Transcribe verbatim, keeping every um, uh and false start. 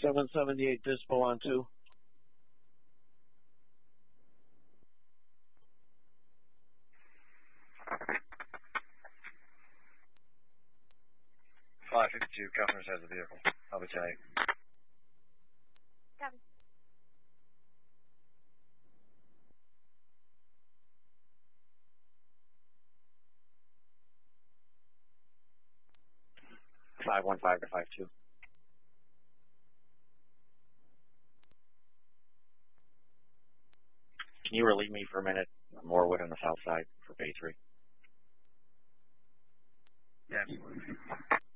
seven seventy-eight Dispo on two. five fifty-two, Governors has the vehicle. I'll be tight. Copy. five one five to five two. Can you relieve me for a minute? Morewood on the south side for bay three. Yeah, absolutely.